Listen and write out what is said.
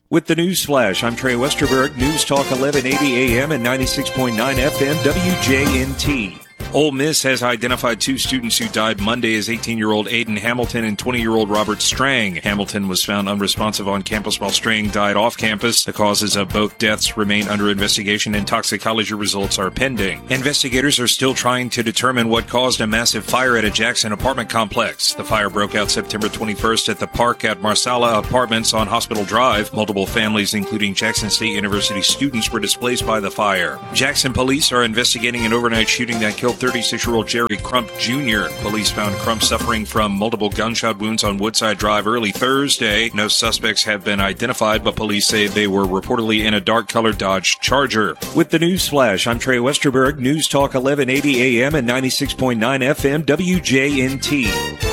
With the News Flash, I'm Trey Westerberg, News Talk 1180 AM and 96.9 FM WJNT. Ole Miss has identified two students who died Monday as 18-year-old Aiden Hamilton and 20-year-old Robert Strang. Hamilton was found unresponsive on campus while Strang died off campus. The causes of both deaths remain under investigation and toxicology results are pending. Investigators are still trying to determine what caused a massive fire at a Jackson apartment complex. The fire broke out September 21st at the park at Marsala Apartments on Hospital Drive. Multiple families, including Jackson State University students, were displaced by the fire. Jackson police are investigating an overnight shooting that killed 36-year-old Jerry Crump Jr. Police found Crump suffering from multiple gunshot wounds on Woodside Drive early Thursday. No suspects have been identified, but police say they were reportedly in a dark-colored Dodge Charger. With the News Flash, I'm Trey Westerberg, News Talk 1180 AM and 96.9 FM WJNT.